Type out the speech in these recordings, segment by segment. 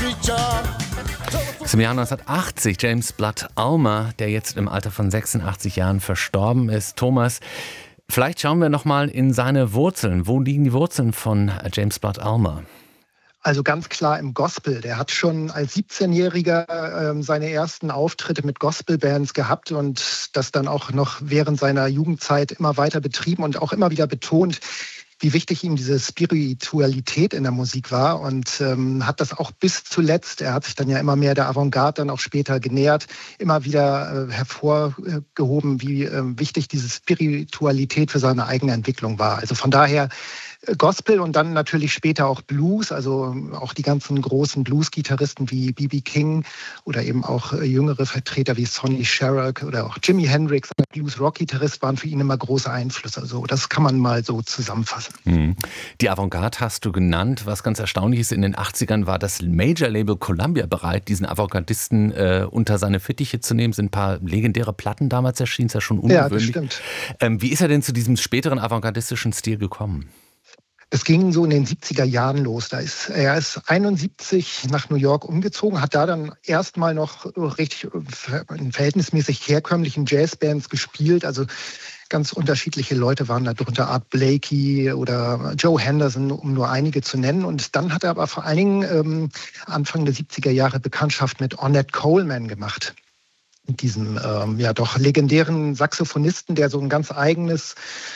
Das ist im Jahr 1980 James Blood Ulmer, der jetzt im Alter von 86 Jahren verstorben ist. Thomas, vielleicht schauen wir noch mal in seine Wurzeln. Wo liegen die Wurzeln von James Blood Ulmer? Also ganz klar im Gospel. Der hat schon als 17-Jähriger seine ersten Auftritte mit Gospelbands gehabt und das dann auch noch während seiner Jugendzeit immer weiter betrieben und auch immer wieder betont, wie wichtig ihm diese Spiritualität in der Musik war und hat das auch bis zuletzt, er hat sich dann ja immer mehr der Avantgarde dann auch später genähert, immer wieder hervorgehoben, wie wichtig diese Spiritualität für seine eigene Entwicklung war. Also von daher Gospel und dann natürlich später auch Blues, also auch die ganzen großen Blues-Gitarristen wie B.B. King oder eben auch jüngere Vertreter wie Sonny Sharrock oder auch Jimi Hendrix, ein Blues-Rock-Gitarrist, waren für ihn immer große Einflüsse. Also das kann man mal so zusammenfassen. Die Avantgarde hast du genannt. Was ganz erstaunlich ist, in den 80ern war das Major-Label Columbia bereit, diesen Avantgardisten unter seine Fittiche zu nehmen. Sind ein paar legendäre Platten damals erschienen, ist ja schon ungewöhnlich. Ja, das stimmt. Wie ist er denn zu diesem späteren avantgardistischen Stil gekommen? Es ging so in den 70er Jahren los. Er ist 71 nach New York umgezogen, hat da dann erstmal noch richtig in verhältnismäßig herkömmlichen Jazzbands gespielt. Also ganz unterschiedliche Leute waren da drunter, Art Blakey oder Joe Henderson, um nur einige zu nennen. Und dann hat er aber vor allen Dingen Anfang der 70er Jahre Bekanntschaft mit Ornette Coleman gemacht. Mit diesem doch legendären Saxophonisten, der so ein ganz eigenes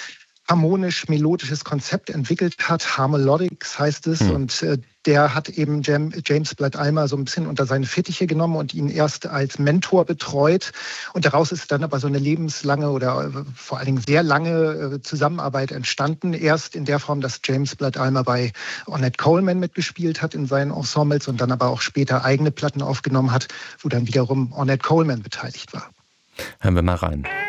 harmonisch-melodisches Konzept entwickelt hat. Harmolodics heißt es. Und der hat eben James Blood Ulmer so ein bisschen unter seine Fittiche genommen und ihn erst als Mentor betreut. Und daraus ist dann aber so eine lebenslange oder vor allen Dingen sehr lange Zusammenarbeit entstanden. Erst in der Form, dass James Blood Ulmer bei Ornette Coleman mitgespielt hat in seinen Ensembles und dann aber auch später eigene Platten aufgenommen hat, wo dann wiederum Ornette Coleman beteiligt war. Hören wir mal rein.